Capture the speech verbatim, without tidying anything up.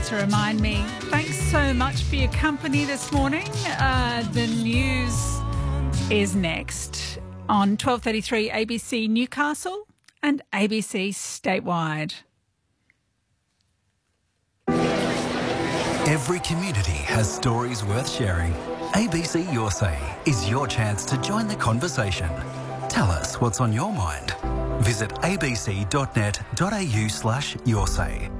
to remind me. Thanks so much for your company this morning. Uh, the news is next on twelve thirty-three A B C Newcastle and A B C statewide. Every community has stories worth sharing. A B C Your Say is your chance to join the conversation. Tell us what's on your mind. Visit abc.net.au slash your say.